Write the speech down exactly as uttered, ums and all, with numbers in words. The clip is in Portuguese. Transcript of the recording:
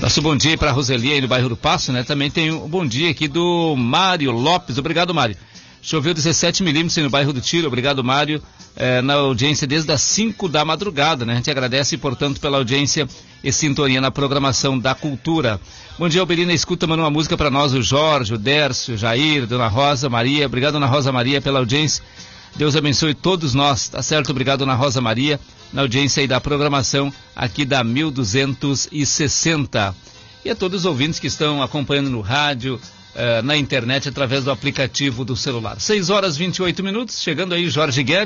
Nosso bom dia para a Roseli aí no bairro do Passo, né? Também tem um bom dia aqui do Mário Lopes. Obrigado, Mário. Choveu dezessete milímetros no bairro do Tiro. Obrigado, Mário. É, na audiência desde as cinco da madrugada, né? A gente agradece, portanto, pela audiência e sintonia na programação da cultura. Bom dia, Albelina. Escuta, manda uma música para nós, o Jorge, o Dércio, o Jair, Dona Rosa Maria. Obrigado, Dona Rosa Maria, pela audiência. Deus abençoe todos nós, tá certo? Obrigado, Dona Rosa Maria, na audiência aí da programação aqui da mil duzentos e sessenta. E a todos os ouvintes que estão acompanhando no rádio, eh, na internet, através do aplicativo do celular. seis horas e vinte e oito minutos, chegando aí Jorge Guedes.